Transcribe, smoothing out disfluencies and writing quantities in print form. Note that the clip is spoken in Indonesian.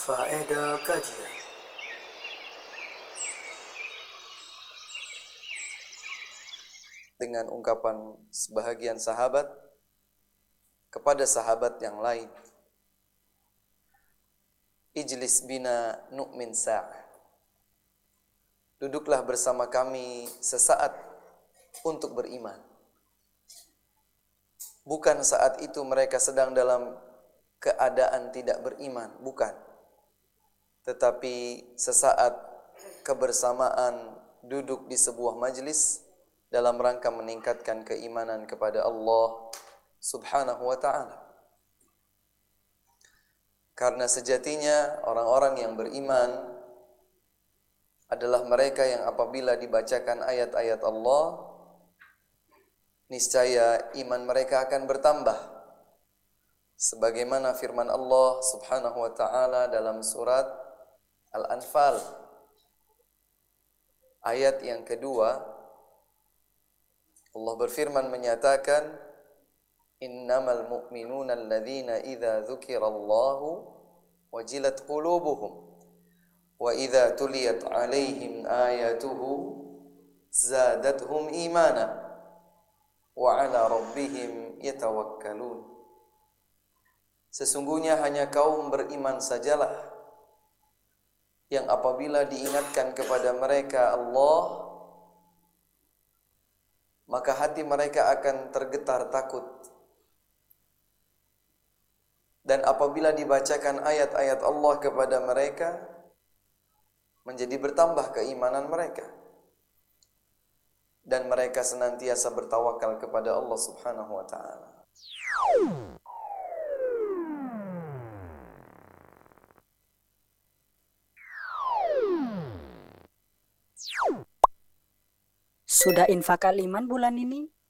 Faedah kajian. Dengan ungkapan sebahagian sahabat kepada sahabat yang lain, ijlis bina nu'min sa'ah, duduklah bersama kami sesaat untuk beriman. Bukan saat itu mereka sedang dalam keadaan tidak beriman, bukan. Tetapi sesaat kebersamaan duduk di sebuah majlis dalam rangka meningkatkan keimanan kepada Allah Subhanahu wa ta'ala. Karena sejatinya orang-orang yang beriman adalah mereka yang apabila dibacakan ayat-ayat Allah, niscaya iman mereka akan bertambah. Sebagaimana firman Allah Subhanahu wa ta'ala dalam surat Al-Anfal ayat yang kedua, Allah berfirman menyatakan, innamal mu'minuna alladhina idza dzukirallahu wajilat qulubuhum wa idza tuliyat 'alaihim ayatuhu zadatuhum imana wa 'ala rabbihim yatawakkalun. Sesungguhnya hanya kaum beriman sajalah yang apabila diingatkan kepada mereka Allah, maka hati mereka akan tergetar takut. Dan apabila dibacakan ayat-ayat Allah kepada mereka, menjadi bertambah keimanan mereka. Dan mereka senantiasa bertawakal kepada Allah Subhanahu wa ta'ala. Sudah infak Al-Iman bulan ini?